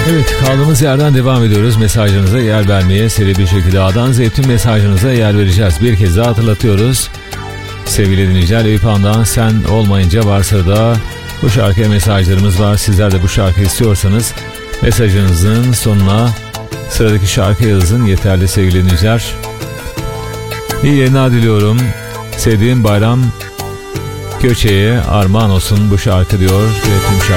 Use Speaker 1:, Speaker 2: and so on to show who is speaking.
Speaker 1: Evet, kaldığımız yerden devam ediyoruz. Mesajlarınıza yer vermeye seri bir şekilde A'dan Z'ye tüm mesajlarınıza yer vereceğiz. Bir kez daha hatırlatıyoruz. Sevgili dinleyiciler, Eyüp Han'dan Sen Olmayınca varsa da bu şarkıya mesajlarımız var. Sizler de bu şarkı istiyorsanız mesajınızın sonuna sıradaki şarkı yazın yeterli sevgili dinleyiciler. İyi yayınlar diliyorum. Sevdiğim Bayram Göçe'ye armağan olsun bu şarkı diyor ve tüm şarkı